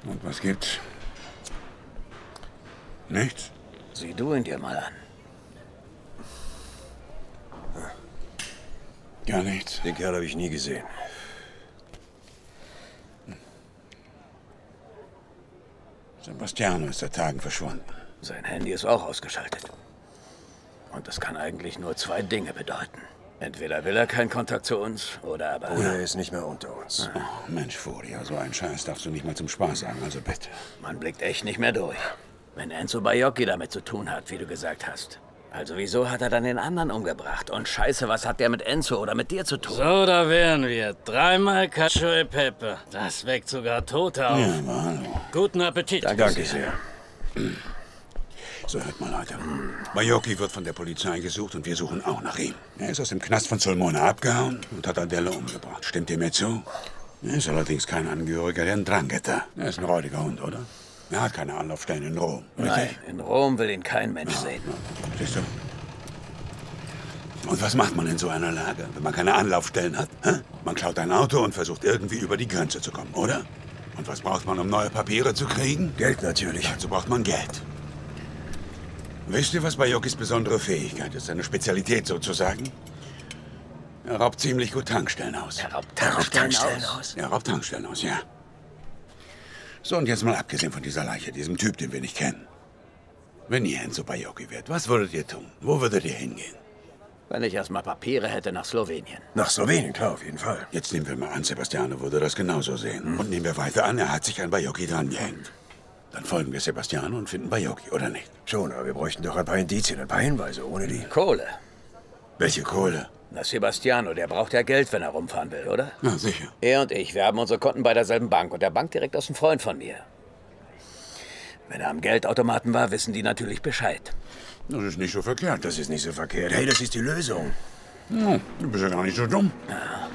Und was gibt's? Nichts? Sieh du ihn dir mal an. Gar nichts. Den Kerl habe ich nie gesehen. Sebastiano ist seit Tagen verschwunden. Sein Handy ist auch ausgeschaltet. Und das kann eigentlich nur zwei Dinge bedeuten. Entweder will er keinen Kontakt zu uns, oder aber... Oder er ist nicht mehr unter uns. Oh, Mensch, Furia, so einen Scheiß darfst du nicht mal zum Spaß sagen, also bitte. Man blickt echt nicht mehr durch. Wenn Enzo Baiocchi damit zu tun hat, wie du gesagt hast. Also wieso hat er dann den anderen umgebracht? Und scheiße, was hat der mit Enzo oder mit dir zu tun? So, da wären wir. 3-mal Cacio e Pepe. Das weckt sogar Tote auf. Ja, aber hallo. Guten Appetit. Danke sehr. So, hört mal, Leute. Baiocchi wird von der Polizei gesucht und wir suchen auch nach ihm. Er ist aus dem Knast von Sulmona abgehauen und hat Adele umgebracht. Stimmt ihr mir zu? Er ist allerdings kein Angehöriger der Ndrangheta. Er ist ein räudiger Hund, oder? Er hat keine Anlaufstellen in Rom. Nein, Richtig? in Rom will ihn kein Mensch sehen. Siehst du? Und was macht man in so einer Lage, wenn man keine Anlaufstellen hat? Hä? Man klaut ein Auto und versucht irgendwie über die Grenze zu kommen, oder? Und was braucht man, um neue Papiere zu kriegen? Geld natürlich. Dazu braucht man Geld. Wisst ihr, was Baiocchis besondere Fähigkeit ist? Seine Spezialität sozusagen? Er raubt ziemlich gut Tankstellen aus. Er raubt Tankstellen aus. Er raubt Tankstellen aus, ja. So, und jetzt mal abgesehen von dieser Leiche, diesem Typ, den wir nicht kennen. Wenn ihr Enzo Baiocchi wärt, was würdet ihr tun? Wo würdet ihr hingehen? Wenn ich erstmal Papiere hätte, nach Slowenien. Nach Slowenien, klar, auf jeden Fall. Jetzt nehmen wir mal an, Sebastiano würde das genauso sehen. Und nehmen wir weiter an, er hat sich an Baiocchi dran gehängt. Dann folgen wir Sebastiano und finden Baiocchi, oder nicht? Schon, aber wir bräuchten doch ein paar Indizien, ein paar Hinweise. Ohne die... Kohle. Welche Kohle? Na, Sebastiano, der braucht ja Geld, wenn er rumfahren will, oder? Na, sicher. Er und ich, wir haben unsere Konten bei derselben Bank und der Bankdirektor ist ein Freund von mir. Wenn er am Geldautomaten war, wissen die natürlich Bescheid. Das ist nicht so verkehrt. Das ist nicht so verkehrt. Hey, das ist die Lösung. Ja, du bist ja gar nicht so dumm. Ja.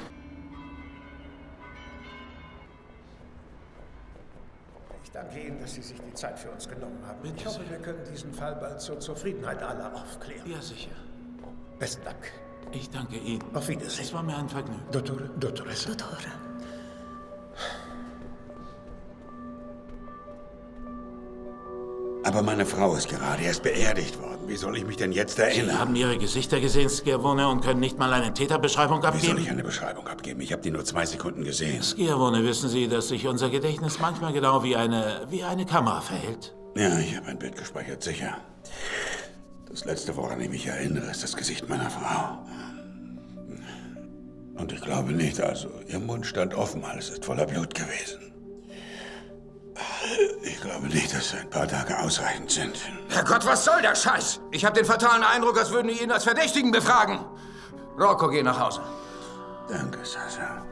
Ich danke Ihnen, dass Sie sich die Zeit für uns genommen haben. Ich hoffe, wir können diesen Fall bald zur Zufriedenheit aller aufklären. Ja, sicher. Besten Dank. Ich danke Ihnen. Auf Wiedersehen. Es war mir ein Vergnügen. Dottoressa. Aber meine Frau ist gerade erst beerdigt worden. Wie soll ich mich denn jetzt Sie erinnern? haben Ihre Gesichter gesehen, Schiavone, und können nicht mal eine Täterbeschreibung Wie soll abgeben? ich eine Beschreibung abgeben? Ich habe die nur 2 Sekunden gesehen. Schiavone, wissen Sie, dass sich unser Gedächtnis manchmal genau wie eine Kamera verhält? Ja, ich habe ein Bild gespeichert, sicher. Das Letzte, woran ich mich erinnere, ist das Gesicht meiner Frau. Und ich glaube nicht, also ihr Mund stand offen, alles ist voller Blut gewesen. Ich glaube nicht, dass ein paar Tage ausreichend sind. Herrgott, was soll der Scheiß? Ich habe den fatalen Eindruck, als würden die ihn als Verdächtigen befragen. Rocco, geh nach Hause. Danke, Sascha.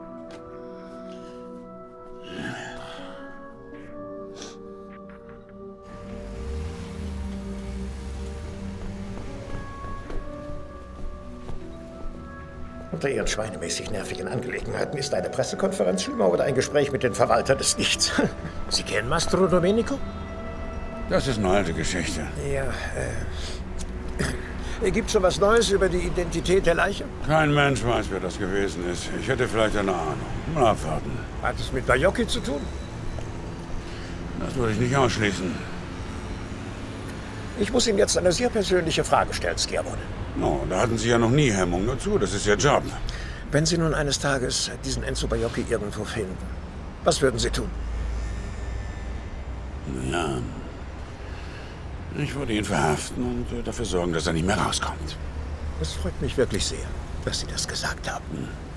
Unter Ihren schweinemäßig nervigen Angelegenheiten ist eine Pressekonferenz schlimmer oder ein Gespräch mit dem Verwalter des Nichts. Sie kennen Mastro Domenico? Das ist eine alte Geschichte. Ja, Gibt's schon was Neues über die Identität der Leiche? Kein Mensch weiß, wer das gewesen ist. Ich hätte vielleicht eine Ahnung. Mal abwarten. Hat es mit Baiocchi zu tun? Das würde ich nicht ausschließen. Ich muss Ihnen jetzt eine sehr persönliche Frage stellen, Schiavone. No, da hatten Sie ja noch nie Hemmung dazu. Das ist Ihr Job. Wenn Sie nun eines Tages diesen Enzo Baiocchi irgendwo finden, was würden Sie tun? Ja. Ich würde ihn verhaften und dafür sorgen, dass er nicht mehr rauskommt. Es freut mich wirklich sehr, dass Sie das gesagt haben.